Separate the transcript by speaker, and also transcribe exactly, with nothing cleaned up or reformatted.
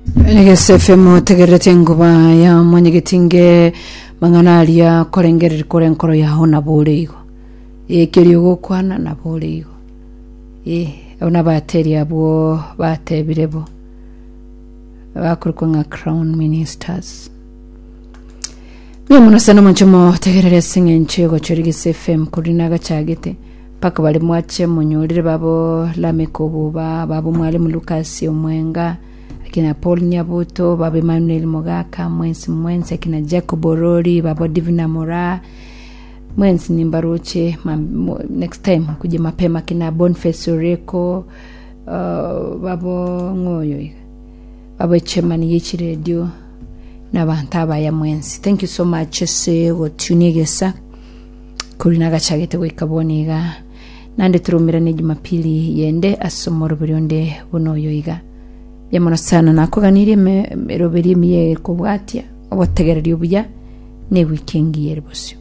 Speaker 1: Negese F M tegerete nguba ya mwanyegetinge manganalia korengerere korenkoro ya hona burigo ekiriyo gukwana na burigo eh ona bateri abo batebirebo bakuriko nka crown ministers byo munasana manchimo tegerere singenche go chorigese F M kuri naga chagete paka bali mwache munyurire babo lameko ba babo mwalimu Lucas Omwenga akina Paul Nyabuto baba Emmanuel Mogaka mwensi mwensi akina Jacob Orori baba Divina Mora mwensi Nimbaruche next time kuje mapema kina Boniface Oreko uh, baba Ngoyo baba Chemani Yichi Radio na bantaba ya mwensi. Thank you so much se go tunigesa kuri naga chagete wikaboniga nande turumira ne Jumapili yende asomoro birionde bono yoiga yamona sana nakoganire me roberi miye ko bwatia obotegereri obuya ne weekend yere bosyo.